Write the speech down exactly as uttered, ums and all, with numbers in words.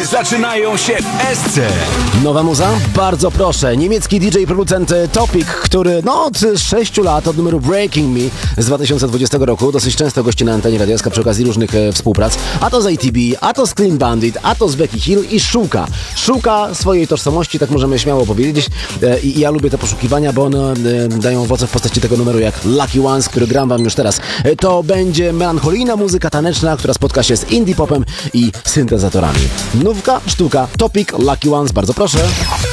zaczynają się w S C. Nowa muza? Bardzo proszę. Niemiecki D J i producent Topic, który no od sześciu lat, od numeru Breaking Me z dwa tysiące dwudziestego roku dosyć często gości na antenie Radia S K przy okazji różnych e, współprac. A to z A T B, a to z Clean Bandit, a to z Becky Hill i szuka. Szuka swojej tożsamości, tak możemy śmiało powiedzieć. E, I ja lubię te poszukiwania, bo one e, dają owoce w postaci tego numeru jak Lucky Ones, który gram wam już teraz. E, to będzie melancholijna muzyka taneczna, która spotka się z indie popem i syntezatorami. Nówka, sztuka, Topic, Lucky Ones, bardzo proszę.